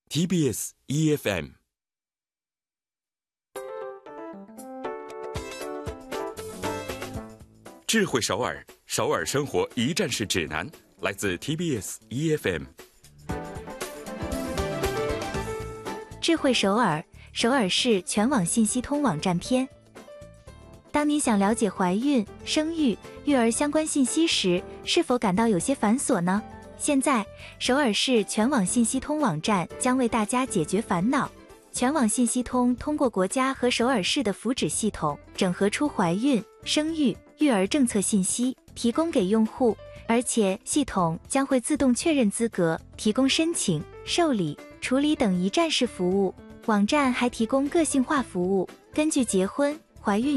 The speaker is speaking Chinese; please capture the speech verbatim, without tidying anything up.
T B S E F M。 智慧首尔，首尔生活一站式指南，来自 T B S E F M。 智慧首尔，首尔市全网信息通网站篇。当你想了解怀孕、生育、育儿相关信息时，是否感到有些繁琐呢？现在，首尔市全网信息通网站将为大家解决烦恼。全网信息通通过国家和首尔市的福祉系统，整合出怀孕、生育、育儿政策信息，提供给用户，而且系统将会自动确认资格，提供申请、受理、处理等一站式服务。网站还提供个性化服务，根据结婚、怀孕